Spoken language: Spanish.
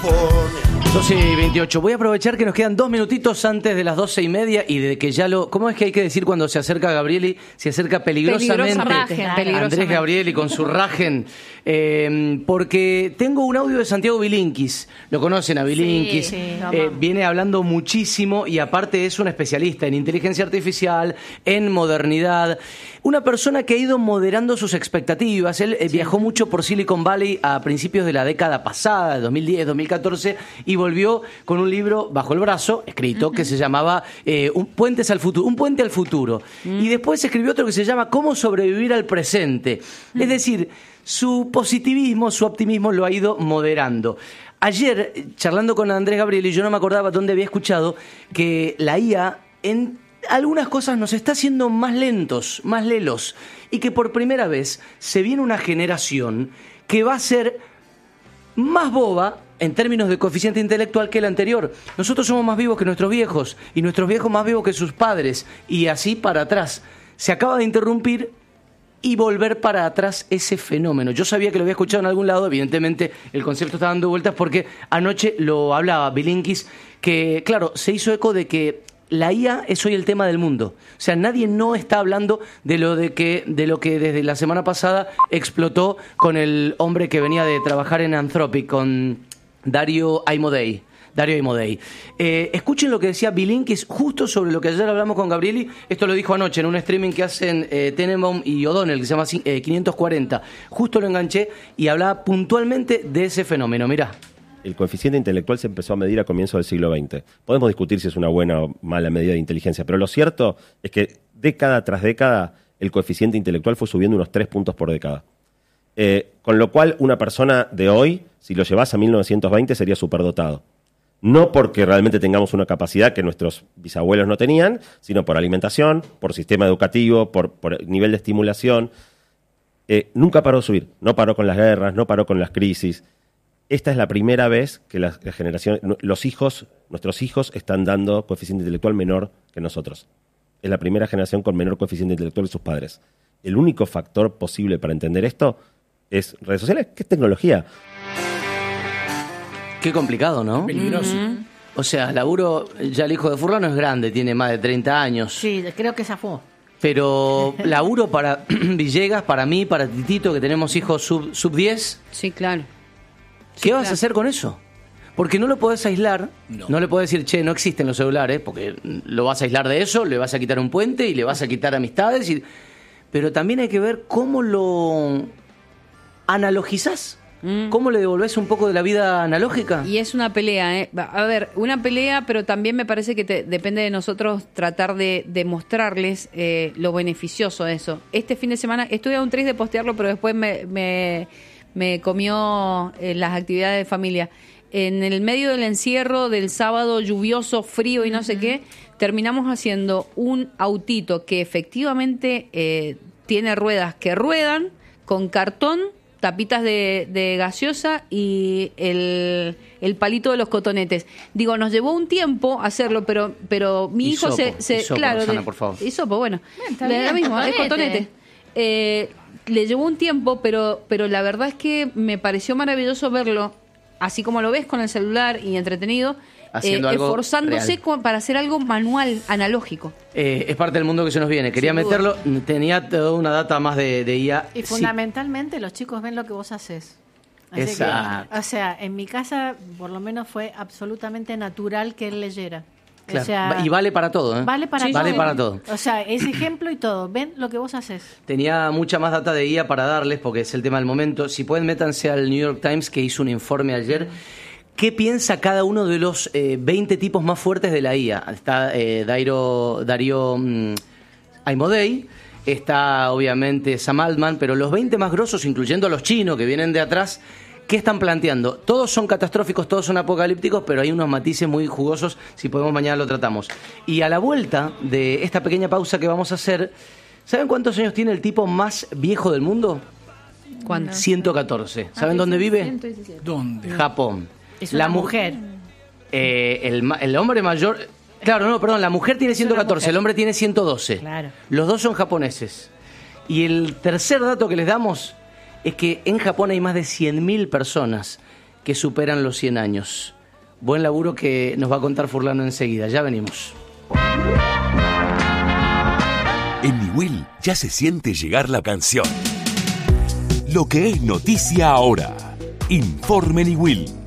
12:28. Voy a aprovechar que nos quedan 2 minutitos antes de las 12:30 y de que ya lo... ¿Cómo es que hay que decir cuando se acerca Gabrieli? Se acerca peligrosamente Andrés Gabrieli con su rajen. Porque tengo un audio de Santiago Bilinkis. Lo conocen a Bilinkis. Viene hablando muchísimo y aparte es un especialista en inteligencia artificial, en modernidad. Una persona que ha ido moderando sus expectativas. Él viajó mucho por Silicon Valley a principios de la década pasada, 2010, 2014, y volvió con un libro bajo el brazo, escrito, que se llamaba Un puente al futuro. Y después escribió otro que se llama Cómo sobrevivir al presente. Es decir, su positivismo, su optimismo lo ha ido moderando. Ayer, charlando con Andrés Gabrieli, yo no me acordaba dónde había escuchado que la IA en algunas cosas nos está haciendo más lentos, más lelos, y que por primera vez se viene una generación que va a ser más boba en términos de coeficiente intelectual que la anterior. Nosotros somos más vivos que nuestros viejos, y nuestros viejos más vivos que sus padres, y así para atrás. Se acaba de interrumpir y volver para atrás ese fenómeno. Yo sabía que lo había escuchado en algún lado, evidentemente el concepto está dando vueltas porque anoche lo hablaba Bilinkis, que claro, se hizo eco de que la IA es hoy el tema del mundo. O sea, nadie no está hablando de lo que desde la semana pasada explotó con el hombre que venía de trabajar en Anthropic, con Dario Amodei. Escuchen lo que decía Bilinkis justo sobre lo que ayer hablamos con Gabrieli. Esto lo dijo anoche en un streaming que hacen Tenenbaum y O'Donnell, que se llama 540. Justo lo enganché y hablaba puntualmente de ese fenómeno. Mirá. El coeficiente intelectual se empezó a medir a comienzos del siglo XX. Podemos discutir si es una buena o mala medida de inteligencia, pero lo cierto es que década tras década el coeficiente intelectual fue subiendo unos 3 puntos por década. Con lo cual, una persona de hoy, si lo llevas a 1920, sería superdotado. No porque realmente tengamos una capacidad que nuestros bisabuelos no tenían, sino por alimentación, por sistema educativo, por nivel de estimulación. Nunca paró de subir. No paró con las guerras, no paró con las crisis. Esta es la primera vez que la generación, nuestros hijos están dando coeficiente intelectual menor que nosotros. Es la primera generación con menor coeficiente intelectual que sus padres. El único factor posible para entender esto es redes sociales, que es tecnología. Qué complicado, ¿no? Peligroso. O sea, laburo, ya el hijo de Furlano es grande, tiene más de 30 años. Sí, creo que zafó. Pero laburo para Villegas, para mí, para Titito, que tenemos hijos sub 10. Sí, claro. ¿Qué vas a hacer con eso? Porque no lo podés aislar, no le podés decir, che, no existen los celulares, porque lo vas a aislar de eso, le vas a quitar un puente y le vas a quitar amistades. Pero también hay que ver cómo lo analogizás, cómo le devolvés un poco de la vida analógica. Y es una pelea, ¿eh? A ver, una pelea, pero también me parece que depende de nosotros tratar de mostrarles lo beneficioso de eso. Este fin de semana estuve a un tris de postearlo, pero después me comió las actividades de familia. En el medio del encierro del sábado lluvioso, frío y no sé qué, terminamos haciendo un autito que efectivamente tiene ruedas que ruedan, con cartón, tapitas de gaseosa y el palito de los cotonetes. Digo, nos llevó un tiempo hacerlo, pero mi hijo hisopo, claro, Rosana, por favor. Hisopo, bueno, Está le da bien, lo mismo, es cotonete. Le llevó un tiempo, pero la verdad es que me pareció maravilloso verlo, así como lo ves con el celular y entretenido, esforzándose para hacer algo manual, analógico. Es parte del mundo que se nos viene. Quería meterlo, tenía toda una data más de IA. Y fundamentalmente los chicos ven lo que vos haces. Así Exacto. Que, o sea, en mi casa por lo menos fue absolutamente natural que él leyera. Claro. O sea, Y vale para todo, ¿eh? Vale para todo. Vale para todo. O sea, es ejemplo y todo. Ven lo que vos haces. Tenía mucha más data de IA para darles, porque es el tema del momento. Si pueden, métanse al New York Times, que hizo un informe ayer. ¿Qué piensa cada uno de los 20 tipos más fuertes de la IA? Está Dario Amodei, está obviamente Sam Altman, pero los 20 más grosos, incluyendo a los chinos que vienen de atrás, ¿qué están planteando? Todos son catastróficos, todos son apocalípticos, pero hay unos matices muy jugosos. Si podemos, mañana lo tratamos. Y a la vuelta de esta pequeña pausa que vamos a hacer, ¿saben cuántos años tiene el tipo más viejo del mundo? ¿Cuántos? 114. ¿Saben dónde vive? 117. ¿Dónde? Japón. Es una mujer. El hombre mayor... Claro, no, perdón, la mujer tiene 114, el hombre tiene 112. Claro. Los dos son japoneses. Y el tercer dato que les damos es que en Japón hay más de 100.000 personas que superan los 100 años. Buen laburo que nos va a contar Furlano enseguida. Ya venimos. En Niwil ya se siente llegar la canción. Lo que es noticia ahora. Informe Niwil.